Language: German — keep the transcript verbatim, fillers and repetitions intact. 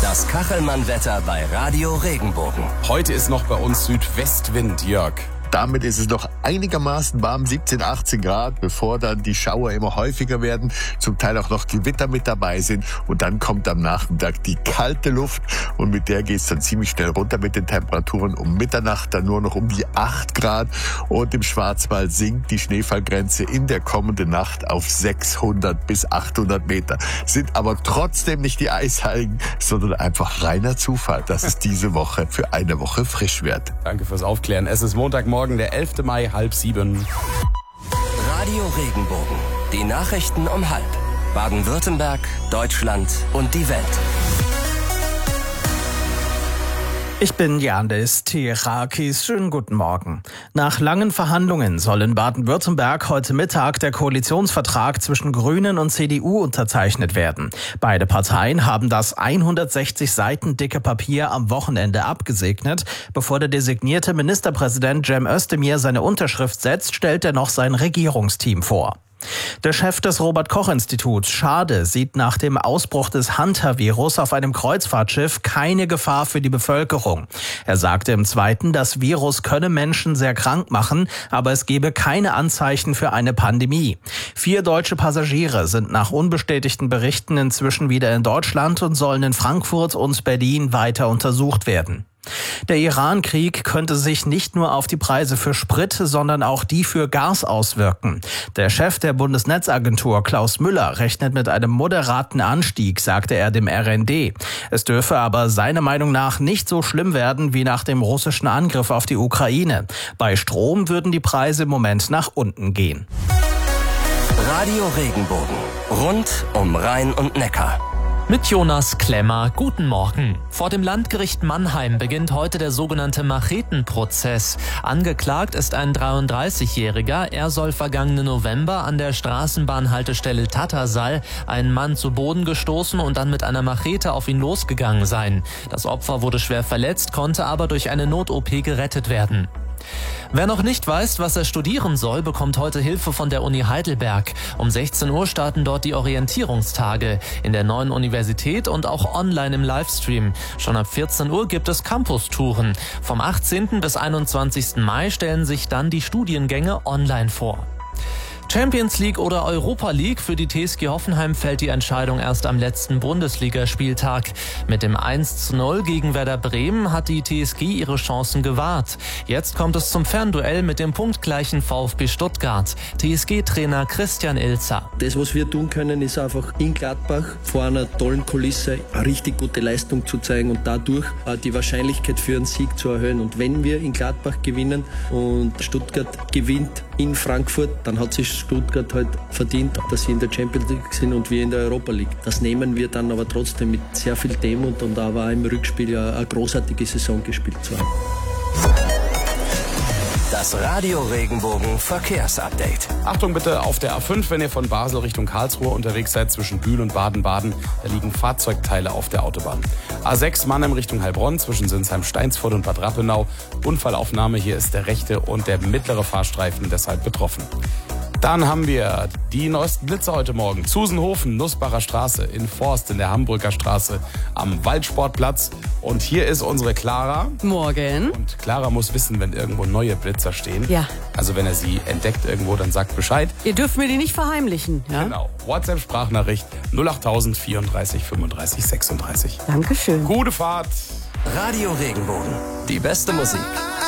Das Kachelmann-Wetter bei Radio Regenbogen. Heute ist noch bei uns Südwestwind, Jörg. Damit ist es noch einigermaßen warm, siebzehn, achtzehn Grad, bevor dann die Schauer immer häufiger werden, zum Teil auch noch Gewitter mit dabei sind. Und dann kommt am Nachmittag die kalte Luft und mit der geht es dann ziemlich schnell runter mit den Temperaturen. Um Mitternacht dann nur noch um die acht Grad und im Schwarzwald sinkt die Schneefallgrenze in der kommenden Nacht auf sechshundert bis achthundert Meter. Sind aber trotzdem nicht die Eisheiligen, sondern einfach reiner Zufall, dass es diese Woche für eine Woche frisch wird. Danke fürs Aufklären. Es ist Montagmorgen. Morgen, der elfter Mai, halb sieben. Radio Regenbogen. Die Nachrichten um halb. Baden-Württemberg, Deutschland und die Welt. Ich bin Yandis Tirakis. Schönen guten Morgen. Nach langen Verhandlungen soll in Baden-Württemberg heute Mittag der Koalitionsvertrag zwischen Grünen und C D U unterzeichnet werden. Beide Parteien haben das hundertsechzig Seiten dicke Papier am Wochenende abgesegnet. Bevor der designierte Ministerpräsident Cem Özdemir seine Unterschrift setzt, stellt er noch sein Regierungsteam vor. Der Chef des Robert-Koch-Instituts, Schade, sieht nach dem Ausbruch des Hunter-Virus auf einem Kreuzfahrtschiff keine Gefahr für die Bevölkerung. Er sagte im Zweiten, das Virus könne Menschen sehr krank machen, aber es gebe keine Anzeichen für eine Pandemie. Vier deutsche Passagiere sind nach unbestätigten Berichten inzwischen wieder in Deutschland und sollen in Frankfurt und Berlin weiter untersucht werden. Der Iran-Krieg könnte sich nicht nur auf die Preise für Sprit, sondern auch die für Gas auswirken. Der Chef der Bundesnetzagentur, Klaus Müller, rechnet mit einem moderaten Anstieg, sagte er dem R N D. Es dürfe aber seiner Meinung nach nicht so schlimm werden wie nach dem russischen Angriff auf die Ukraine. Bei Strom würden die Preise im Moment nach unten gehen. Radio Regenbogen. Rund um Rhein und Neckar. Mit Jonas Klemmer, guten Morgen. Vor dem Landgericht Mannheim beginnt heute der sogenannte Machetenprozess. Angeklagt ist ein dreiunddreißigjähriger. Er soll vergangenen November an der Straßenbahnhaltestelle Tattersall einen Mann zu Boden gestoßen und dann mit einer Machete auf ihn losgegangen sein. Das Opfer wurde schwer verletzt, konnte aber durch eine Not-O P gerettet werden. Wer noch nicht weiß, was er studieren soll, bekommt heute Hilfe von der Uni Heidelberg. Um sechzehn Uhr starten dort die Orientierungstage in der neuen Universität und auch online im Livestream. Schon ab vierzehn Uhr gibt es Campus-Touren. Vom achtzehnten bis einundzwanzigsten Mai stellen sich dann die Studiengänge online vor. Champions League oder Europa League, für die T S G Hoffenheim fällt die Entscheidung erst am letzten Bundesligaspieltag. Mit dem eins zu null gegen Werder Bremen hat die T S G ihre Chancen gewahrt. Jetzt kommt es zum Fernduell mit dem punktgleichen VfB Stuttgart. T S G-Trainer Christian Ilzer. Das, was wir tun können, ist einfach in Gladbach vor einer tollen Kulisse eine richtig gute Leistung zu zeigen und dadurch die Wahrscheinlichkeit für einen Sieg zu erhöhen. Und wenn wir in Gladbach gewinnen und Stuttgart gewinnt in Frankfurt, dann hat sich Stuttgart halt verdient, dass sie in der Champions League sind und wir in der Europa League. Das nehmen wir dann aber trotzdem mit sehr viel Demut und aber auch im Rückspiel ja eine großartige Saison gespielt zu haben. Das Radio Regenbogen Verkehrsupdate. Achtung bitte auf der A fünf, wenn ihr von Basel Richtung Karlsruhe unterwegs seid, zwischen Bühl und Baden-Baden. Da liegen Fahrzeugteile auf der Autobahn. A sechs Mannheim Richtung Heilbronn, zwischen Sinsheim-Steinsfurt und Bad Rappenau. Unfallaufnahme, hier ist der rechte und der mittlere Fahrstreifen deshalb betroffen. Dann haben wir die neuesten Blitze heute Morgen. Zusenhofen, Nussbacher Straße, in Forst, in der Hamburger Straße, am Waldsportplatz. Und hier ist unsere Clara. Morgen. Und Clara muss wissen, wenn irgendwo neue Blitzer stehen. Ja. Also wenn er sie entdeckt irgendwo, dann sagt Bescheid. Ihr dürft mir die nicht verheimlichen, ja? Genau. WhatsApp-Sprachnachricht null acht null null vierunddreißig fünfunddreißig sechsunddreißig. Dankeschön. Gute Fahrt. Radio Regenbogen. Die beste Musik.